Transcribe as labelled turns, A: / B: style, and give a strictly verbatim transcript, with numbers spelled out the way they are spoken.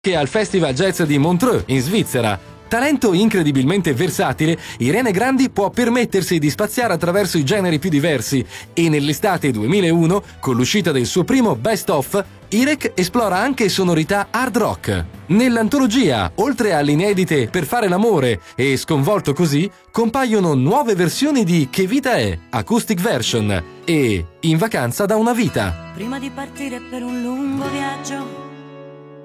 A: che al Festival Jazz di Montreux, in Svizzera. Talento incredibilmente versatile, Irene Grandi può permettersi di spaziare attraverso i generi più diversi e nell'estate duemilauno, con l'uscita del suo primo Best Of, Irek esplora anche sonorità hard rock. Nell'antologia, oltre alle inedite Per fare l'amore e Sconvolto così, compaiono nuove versioni di Che vita è, acoustic version, e In vacanza da una vita.
B: Prima di partire per un lungo viaggio